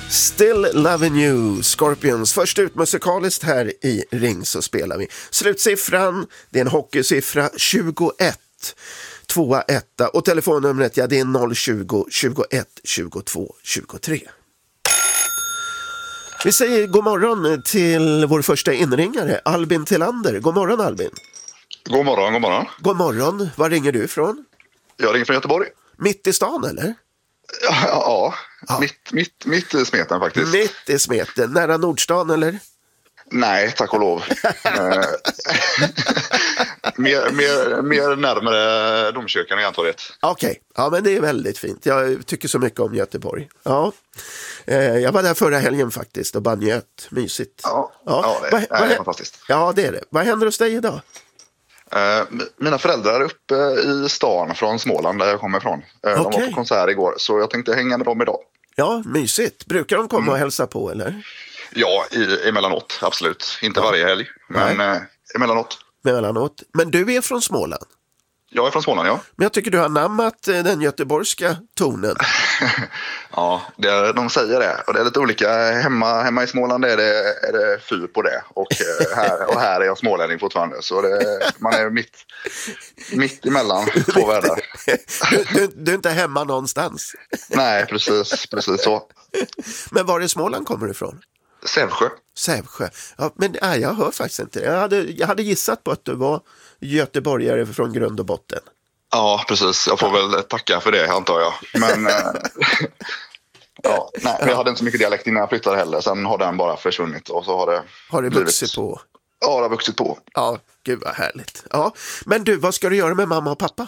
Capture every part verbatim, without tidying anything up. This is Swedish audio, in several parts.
Still Loving You, Scorpions. Först ut musikaliskt här i Ring så spelar vi. Slutsiffran, det är en hockeysiffra tjugoett. Tvåa, etta och telefonnumret, ja det är noll tjugo, tjugoett, tjugotvå, tjugotre. Vi säger god morgon till vår första inringare, Albin Tillander. God morgon Albin. God morgon, god morgon. God morgon, var ringer du ifrån? Jag ringer från Göteborg. Mitt i stan eller? Ja, ja. Ja. Mitt, mitt, mitt i smeten faktiskt. Mitt i smeten, nära Nordstan eller? Nej, tack och lov. Eh, mer, mer, mer närmare domkyrkan i Antorget. Okej, okay. Ja men det är väldigt fint. Jag tycker så mycket om Göteborg. Ja. Eh, jag var där förra helgen faktiskt och bara njöt. Mysigt. Ja, ja. ja det, vad, det är vad, fantastiskt. Ja, det är det. Vad händer hos dig idag? Eh, mina föräldrar är uppe i stan från Småland där jag kommer ifrån. Eh, okay. De var på konsert igår så jag tänkte hänga med dem idag. Ja, mysigt. Brukar de komma mm. och hälsa på eller? Ja, i, emellanåt, absolut. Inte ja. varje helg, men eh, emellanåt. Emellanåt. Men du är från Småland? Jag är från Småland, ja. Men jag tycker du har namnat eh, den göteborgska tonen. Ja, det, de säger det. Och det är lite olika. Hemma, hemma i Småland är det, är det fyr på det. Och, eh, här, och här är jag smålänning fortfarande. Så det, man är mitt, mitt emellan två världar. Du, du, du är inte hemma någonstans. Nej, precis, precis så. Men var i Småland kommer du ifrån? Sävsjö. Sävsjö. Ja, men nej, jag hör faktiskt inte. Jag hade, jag hade gissat på att du var göteborgare från grund och botten. Ja, precis. Jag får väl tacka för det, antar jag. Men ja, nej, jag hade inte så mycket dialekt innan jag flyttade heller. Sen har den bara försvunnit och så har det Har det blivit... vuxit på? Ja, det har vuxit på. Ja, gud vad härligt. Ja, men du, vad ska du göra med mamma och pappa?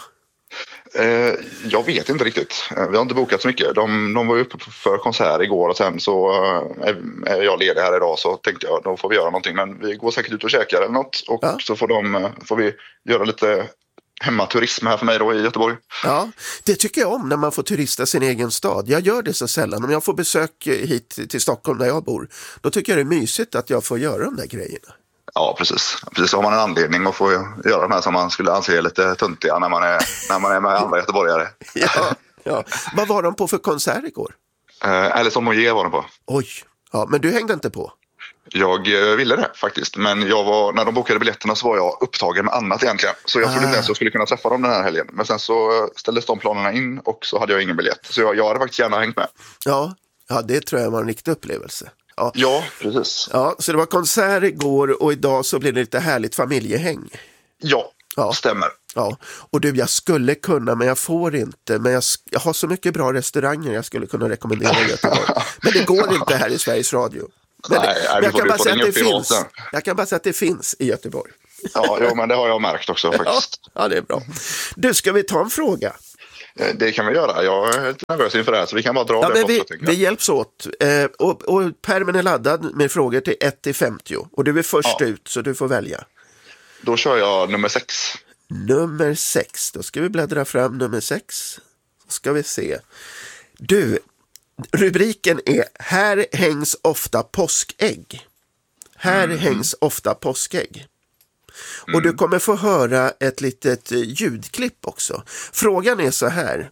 Eh, jag vet inte riktigt. Vi har inte bokat så mycket. De, de var uppe för konsert igår och sen så eh, är jag ledig här idag så tänkte jag då får vi göra någonting. Men vi går säkert ut och käkar eller något och ja. så får, de, får vi göra lite hemmaturism här för mig då i Göteborg. Ja, det tycker jag om när man får turista sin egen stad. Jag gör det så sällan. Om jag får besök hit till Stockholm där jag bor, då tycker jag det är mysigt att jag får göra de där grejerna. Ja, precis. Precis så har man en anledning att få göra de här som man skulle anse lite tuntiga när man är, när man är med andra göteborgare. Ja, ja. Vad var de på för konsert igår? Eh, Alison Moyet var de på. Oj, ja, men du hängde inte på? Jag ville det faktiskt, men jag var, när de bokade biljetterna så var jag upptagen med annat egentligen. Så jag ah. trodde inte ens jag skulle kunna träffa dem den här helgen. Men sen så ställdes de planerna in och så hade jag ingen biljett. Så jag, jag hade faktiskt gärna hängt med. Ja, ja, det tror jag var en riktig upplevelse. Ja. ja, precis. Ja, så det var konsert igår och idag så blir det lite härligt familjehäng. Ja, ja. Stämmer. Ja, och du, jag skulle kunna men jag får inte. Men jag, jag har så mycket bra restauranger jag skulle kunna rekommendera Göteborg. Men det går inte här i Sveriges Radio. Men, nej, det, men jag, kan bara säga att det finns. jag kan bara säga att det finns i Göteborg. Ja, jo, men det har jag märkt också faktiskt. Ja, ja, det är bra. Du, ska vi ta en fråga? Det kan vi göra. Jag är lite nervös inför det här så vi kan bara dra ja, det. Men vi, också, vi hjälps åt. Eh, och, och pärmen är laddad med frågor till ett till femtio. Och du är först ja. ut så du får välja. Då kör jag nummer sex. Nummer sex. Då ska vi bläddra fram nummer sex. Så ska vi se. Du, rubriken är här hängs ofta påskägg. Här mm. hängs ofta påskägg. Mm. Och du kommer få höra ett litet ljudklipp också. Frågan är så här.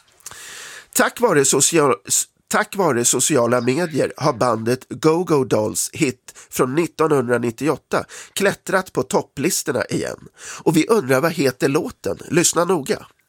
Tack vare, social, tack vare sociala medier har bandet Go-Go Dolls hit från nittonhundranittioåtta klättrat på topplistorna igen. Och vi undrar vad heter låten? Lyssna noga.